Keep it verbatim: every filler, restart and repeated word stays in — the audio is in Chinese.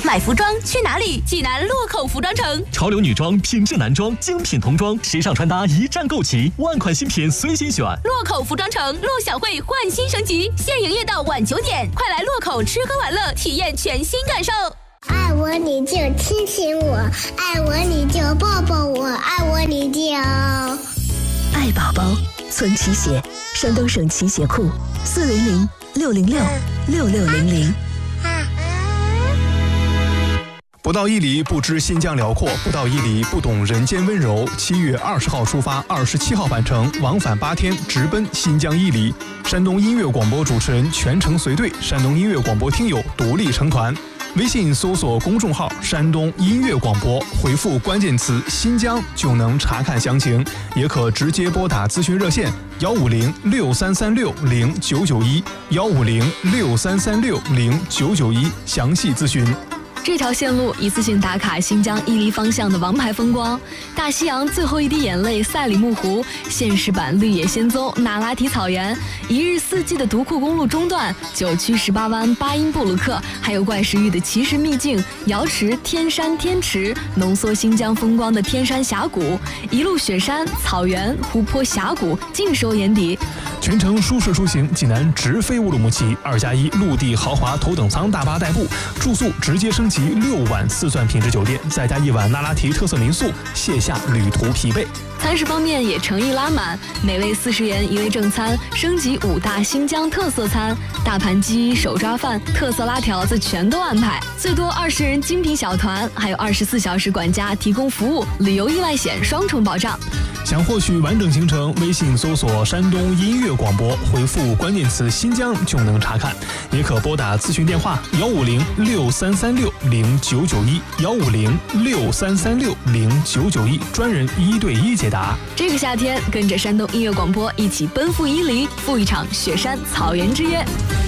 买服装去哪里？济南洛口服装城。 潮流女装、品质男装、精品童装，时尚穿搭一站购齐，万款新品随心选。 洛口服装城陆小慧焕新升级，现营业到晚九点，快来洛口吃喝玩乐，体验全新感受。 爱我你就亲亲我，爱我你就抱抱我，爱我你就爱宝宝。存奇鞋，山东省奇鞋库，四零零六零六六六零零。 不到一里不知新疆辽阔，不到一里不懂人间温柔。七月二十号出发，二十七号返程，往返八天，直奔新疆伊犁。山东音乐广播主持人全程随队，山东音乐广播听友独立成团。微信搜索公众号山东音乐广播，回复关键词新疆就能查看详情，也可直接拨打咨询热线幺五零六三三六零九九一幺五零六三三六零九九一详细咨询。 这条线路一次性打卡新疆伊犁方向的王牌风光：大西洋最后一滴眼泪赛里木湖、现实版绿野仙踪那拉提草原、一日四季的独库公路中段、九曲十八弯巴音布鲁克，还有怪石峪的奇石秘境瑶池天山天池，浓缩新疆风光的天山峡谷，一路雪山、草原、湖泊、峡谷尽收眼底。 全程舒适出行，济南直飞乌鲁木齐，二加一陆地豪华头等舱大巴代步，住宿直接升级六晚四钻品质酒店，再加一晚那拉提特色民宿，卸下旅途疲惫。 餐食方面也诚意拉满，每位四十元一位正餐，升级五大新疆特色餐，大盘鸡、手抓饭、特色拉条子全都安排，最多二十人精品小团，还有二十四小时管家提供服务，旅游意外险双重保障。 想获取完整行程，微信搜索山东音乐广播，回复关键词新疆就能查看，也可拨打咨询电话幺五零六三三六零九九一幺五零六三三六零九九一，专人一对一解答。 这个夏天，跟着山东音乐广播一起奔赴伊犁，赴一场雪山草原之约。